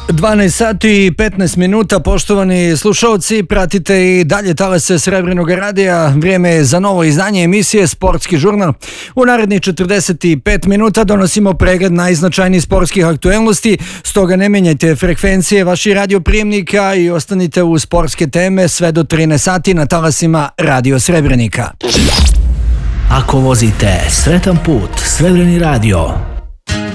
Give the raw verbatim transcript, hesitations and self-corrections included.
dvanaest sati i petnaest minuta, poštovani slušalci, pratite i dalje talase Srebrnog radija. Vrijeme je za novo izdanje emisije Sportski žurnal. U narednih četrdeset pet minuta donosimo pregled najznačajnijih sportskih aktuelnosti, stoga ne menjajte frekvencije vaših radioprijemnika i ostanite u sportske teme sve do trinaest sati na talasima Radio Srebrenika. Ako vozite, sretan put, Srebreni radio.